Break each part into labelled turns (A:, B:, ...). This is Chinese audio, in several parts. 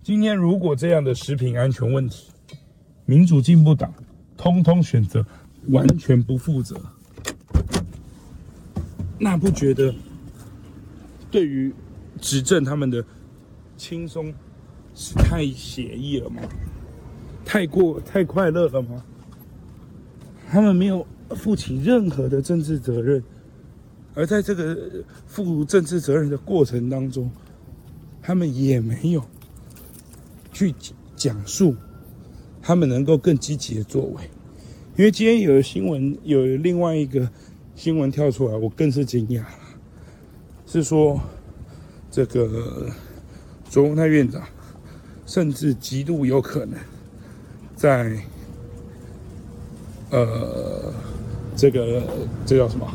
A: 今天如果这样的食品安全问题，民主进步党通通选择完全不负责，那不觉得对于执政他们的轻松是太写意了吗？太快乐了吗？他们没有负起任何的政治责任，而在这个负政治责任的过程当中，他们也没有去讲述他们能够更积极的作为。因为今天有新闻，有另外一个新闻跳出来，我更是惊讶了，是说这个卓荣泰院长甚至极度有可能在这叫什么？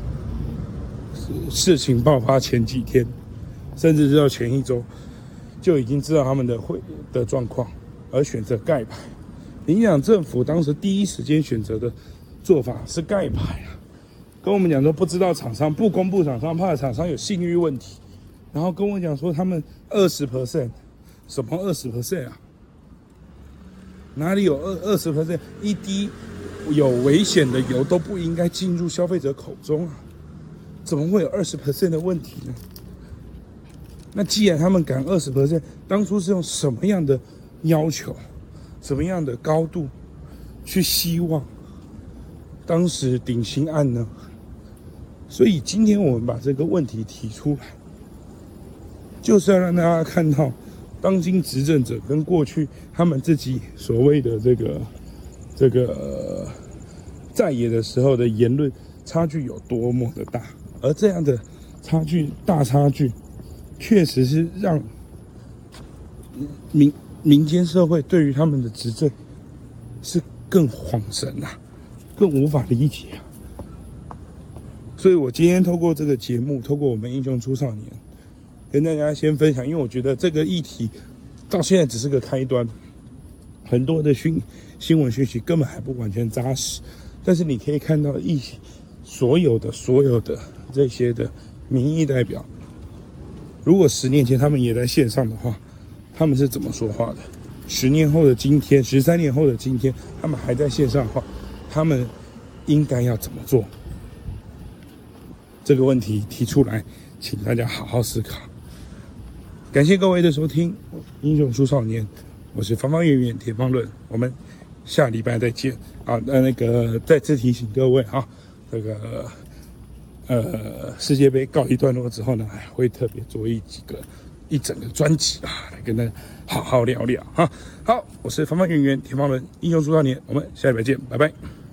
A: 事情爆发前几天，甚至到前一周，就已经知道他们的状况，而选择盖牌。民进党政府当时第一时间选择的做法是盖牌啊，跟我们讲说不知道厂商，不公布厂商，怕厂商有信誉问题，然后跟我讲说他们20%，什么20%啊？哪里有20%？一滴有危险的油都不应该进入消费者口中啊，怎么会有20% 的问题呢？那既然他们敢20%，当初是用什么样的要求、什么样的高度去希望当时顶新案呢？所以今天我们把这个问题提出来，就是要让大家看到当今执政者跟过去他们自己所谓的这个在野的时候的言论差距有多么的大，而这样的大差距，确实是让民间社会对于他们的执政是更恍神啊，更无法理解啊。所以我今天透过这个节目，透过我们英雄出少年，跟大家先分享，因为我觉得这个议题到现在只是个开端，很多的新闻讯息根本还不完全扎实，但是你可以看到所有的这些的民意代表，如果10年前他们也在线上的话，他们是怎么说话的？10年后的今天，13年后的今天，他们还在线上的话，他们应该要怎么做？这个问题提出来，请大家好好思考。感谢各位的收听，英雄出少年，我是方方圆圆铁方论，我们下礼拜再见啊！再次提醒各位啊，这个世界杯告一段落之后呢，会特别做一整个专辑啊，来跟大家好好聊聊哈。好，我是方方圆圆铁方论，英雄出少年，我们下礼拜见，拜拜。